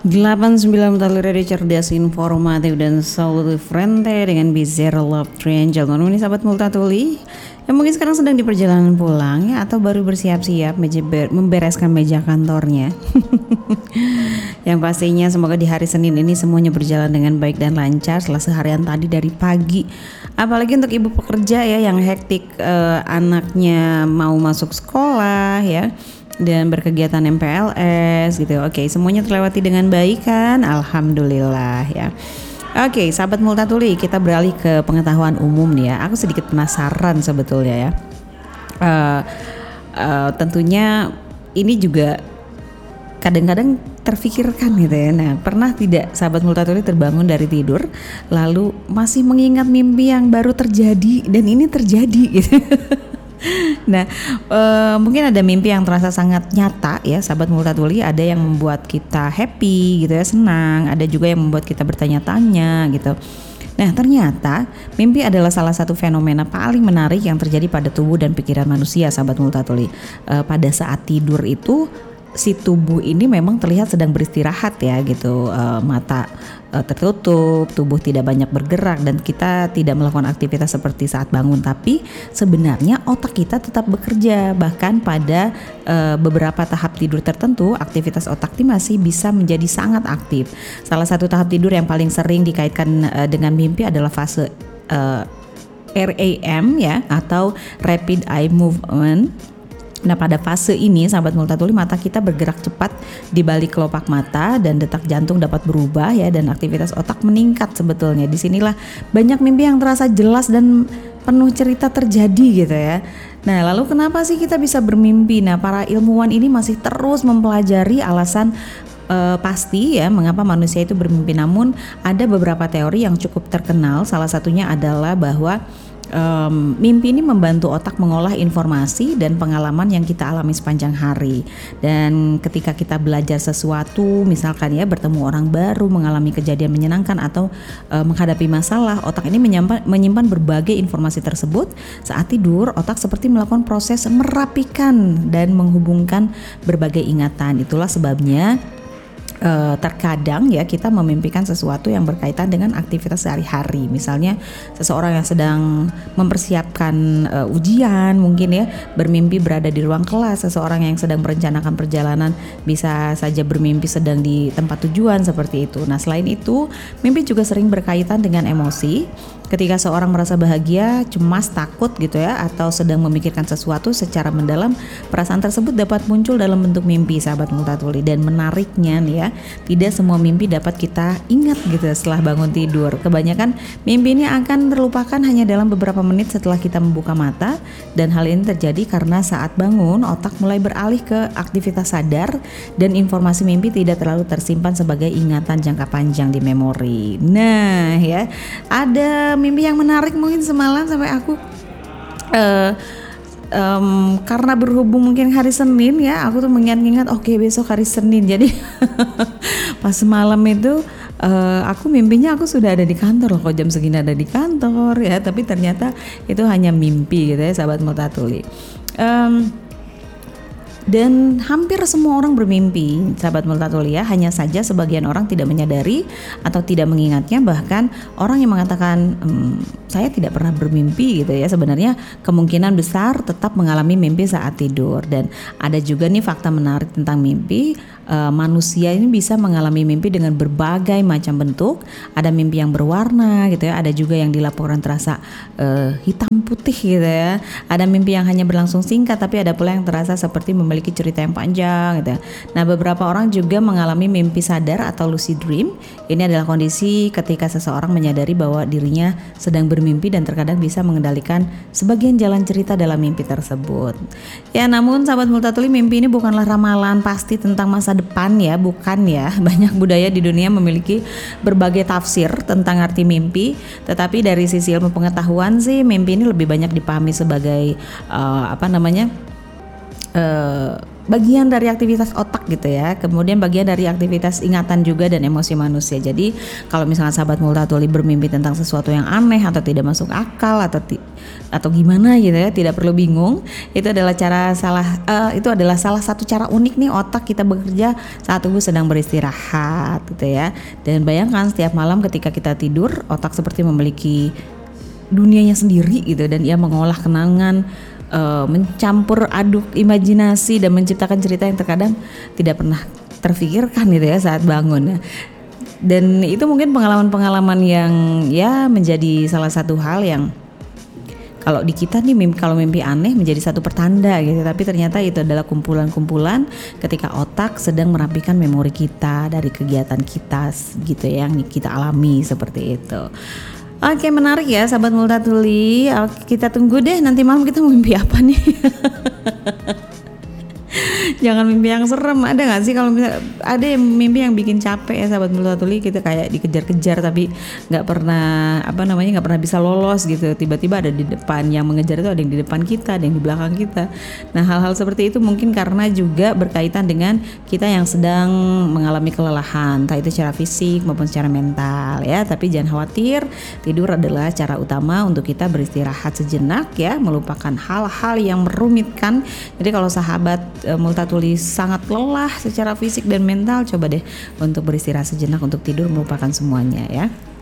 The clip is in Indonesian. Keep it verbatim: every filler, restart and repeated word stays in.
delapan puluh sembilan Tali Radio cerdas, informatif dan selalu friendly dengan Bizarre Love Triangle. Ini sahabat Multatuli yang mungkin sekarang sedang di perjalanan pulang ya, atau baru bersiap-siap meja ber- membereskan meja kantornya. Yang pastinya semoga di hari Senin ini semuanya berjalan dengan baik dan lancar setelah seharian tadi dari pagi. Apalagi untuk ibu pekerja ya yang hektik, eh, anaknya mau masuk sekolah ya, dan berkegiatan M P L S gitu. Oke, semuanya terlewati dengan baik kan? Alhamdulillah ya. Oke, sahabat Multatuli, kita beralih ke pengetahuan umum nih ya. Aku sedikit penasaran sebetulnya ya. Uh, uh, tentunya ini juga kadang-kadang terfikirkan gitu ya. Nah, pernah tidak sahabat Multatuli terbangun dari tidur lalu masih mengingat mimpi yang baru terjadi dan ini terjadi gitu. Nah, e, mungkin ada mimpi yang terasa sangat nyata ya, sahabat Multatuli. Ada yang membuat kita happy gitu ya, senang. Ada juga yang membuat kita bertanya-tanya gitu. Nah, ternyata mimpi adalah salah satu fenomena paling menarik yang terjadi pada tubuh dan pikiran manusia, sahabat Multatuli. E, pada saat tidur itu si tubuh ini memang terlihat sedang beristirahat ya gitu, e, mata e, tertutup, tubuh tidak banyak bergerak dan kita tidak melakukan aktivitas seperti saat bangun, tapi sebenarnya otak kita tetap bekerja. Bahkan pada e, beberapa tahap tidur tertentu aktivitas otak ini masih bisa menjadi sangat aktif. Salah satu tahap tidur yang paling sering dikaitkan e, dengan mimpi adalah fase e, R E M ya, atau Rapid Eye Movement. Nah, pada fase ini sahabat Multatuli, mata kita bergerak cepat di balik kelopak mata dan detak jantung dapat berubah ya, dan aktivitas otak meningkat sebetulnya. Disinilah banyak mimpi yang terasa jelas dan penuh cerita terjadi gitu ya. Nah, lalu kenapa sih kita bisa bermimpi? Nah, para ilmuwan ini masih terus mempelajari alasan Uh, pasti ya mengapa manusia itu bermimpi. Namun ada beberapa teori yang cukup terkenal. Salah satunya adalah bahwa um, mimpi ini membantu otak mengolah informasi dan pengalaman yang kita alami sepanjang hari. Dan ketika kita belajar sesuatu, misalkan ya bertemu orang baru, mengalami kejadian menyenangkan atau uh, menghadapi masalah, otak ini menyimpan, menyimpan berbagai informasi tersebut. Saat tidur, otak seperti melakukan proses merapikan dan menghubungkan berbagai ingatan. Itulah sebabnya Uh, terkadang ya kita memimpikan sesuatu yang berkaitan dengan aktivitas sehari-hari. Misalnya seseorang yang sedang mempersiapkan uh, ujian mungkin ya bermimpi berada di ruang kelas. Seseorang yang sedang merencanakan perjalanan bisa saja bermimpi sedang di tempat tujuan seperti itu. Nah, selain itu mimpi juga sering berkaitan dengan emosi. Ketika seorang merasa bahagia, cemas, takut gitu ya, atau sedang memikirkan sesuatu secara mendalam, perasaan tersebut dapat muncul dalam bentuk mimpi, sahabat Multatuli. Dan menariknya nih ya, tidak semua mimpi dapat kita ingat gitu setelah bangun tidur. Kebanyakan mimpi ini akan terlupakan hanya dalam beberapa menit setelah kita membuka mata, dan hal ini terjadi karena saat bangun otak mulai beralih ke aktivitas sadar dan informasi mimpi tidak terlalu tersimpan sebagai ingatan jangka panjang di memori. Nah ya, ada mimpi yang menarik mungkin semalam sampai aku uh, um, karena berhubung mungkin hari Senin ya, aku tuh mengingat-ingat oke okay, besok hari Senin. Jadi pas semalam itu uh, aku mimpinya aku sudah ada di kantor loh, kok jam segini ada di kantor ya, tapi ternyata itu hanya mimpi gitu ya, sahabat Multatuli. Um, Dan hampir semua orang bermimpi, sahabat Multatuli ya. Hanya saja sebagian orang tidak menyadari atau tidak mengingatnya. Bahkan orang yang mengatakan ehm, saya tidak pernah bermimpi gitu ya, sebenarnya kemungkinan besar tetap mengalami mimpi saat tidur. Dan ada juga nih fakta menarik tentang mimpi. E, manusia ini bisa mengalami mimpi dengan berbagai macam bentuk. Ada mimpi yang berwarna gitu ya, ada juga yang dilaporkan terasa e, hitam putih gitu ya. Ada mimpi yang hanya berlangsung singkat, tapi ada pula yang terasa seperti memiliki cerita yang panjang gitu ya. Nah, beberapa orang juga mengalami mimpi sadar atau lucid dream. Ini adalah kondisi ketika seseorang menyadari bahwa dirinya sedang bermimpi dan terkadang bisa mengendalikan sebagian jalan cerita dalam mimpi tersebut. Ya, namun sahabat Multatuli, mimpi ini bukanlah ramalan pasti tentang masa depan ya, bukan ya. Banyak budaya di dunia memiliki berbagai tafsir tentang arti mimpi, tetapi dari sisi ilmu pengetahuan sih mimpi ini lebih banyak dipahami sebagai uh, apa namanya uh, bagian dari aktivitas otak gitu ya, kemudian bagian dari aktivitas ingatan juga dan emosi manusia. Jadi kalau misalnya sahabat Multatuli bermimpi tentang sesuatu yang aneh atau tidak masuk akal atau ti- atau gimana gitu ya, tidak perlu bingung. Itu adalah cara salah uh, itu adalah salah satu cara unik nih otak kita bekerja saat tubuh sedang beristirahat gitu ya. Dan bayangkan setiap malam ketika kita tidur, otak seperti memiliki dunianya sendiri gitu, dan ia mengolah kenangan, uh, mencampur aduk imajinasi dan menciptakan cerita yang terkadang tidak pernah terfikirkan gitu ya saat bangun. Dan itu mungkin pengalaman-pengalaman yang ya menjadi salah satu hal yang kalau di kita nih mimpi, kalau mimpi aneh menjadi satu pertanda gitu, tapi ternyata itu adalah kumpulan-kumpulan ketika otak sedang merapikan memori kita dari kegiatan kita gitu ya, yang kita alami seperti itu. Oke, menarik ya sahabat Multatuli. Oke, kita tunggu deh nanti malam kita mau mimpi apa nih. Jangan mimpi yang serem. Ada gak sih kalau misalnya ada yang mimpi yang bikin capek ya sahabat Multatuli, kita kayak dikejar-kejar tapi gak pernah apa namanya gak pernah bisa lolos gitu, tiba-tiba ada di depan, yang mengejar itu ada yang di depan kita, ada yang di belakang kita. Nah, hal-hal seperti itu mungkin karena juga berkaitan dengan kita yang sedang mengalami kelelahan, entah itu secara fisik maupun secara mental ya. Tapi jangan khawatir, tidur adalah cara utama untuk kita beristirahat sejenak ya, melupakan hal-hal yang merumitkan. Jadi kalau sahabat e, Multatuli sangat lelah secara fisik dan mental, coba deh untuk beristirahat sejenak, untuk tidur, melupakan semuanya ya.